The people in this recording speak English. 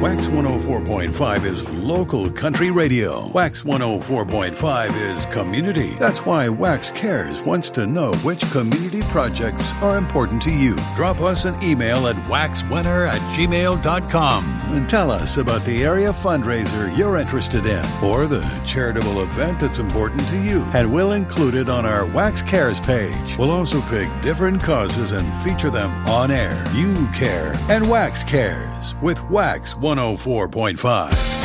Wax 104.5 is local country radio. Wax 104.5 is community. That's why Wax Cares wants to know which community projects are important to you. Drop us an email at waxwinner@gmail.com and tell us about the area fundraiser you're interested in or the charitable event that's important to you. And we'll include it on our Wax Cares page. We'll also pick different causes and feature them on air. You care, and Wax cares with Wax 104.5.